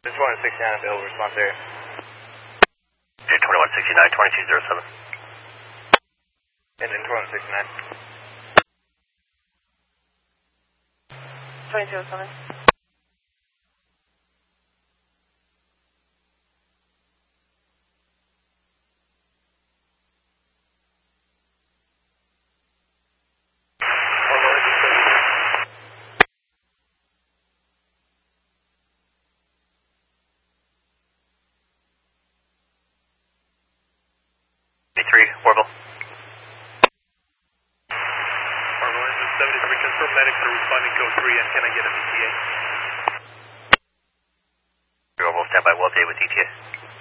This 2169 available response area. 2169, 2207. And then 2169. 2207. Orville. Orville, engine 73, confirm medics are responding code 3, and can I get an ETA? Orville, stand by, well update with ETA.